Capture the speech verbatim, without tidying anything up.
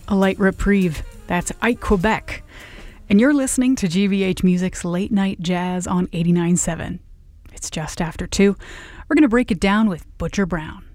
A light reprieve. That's Ike Quebec. And you're listening to G V H Music's Late Night Jazz on eighty-nine point seven. It's just after two. We're going to break it down with Butcher Brown.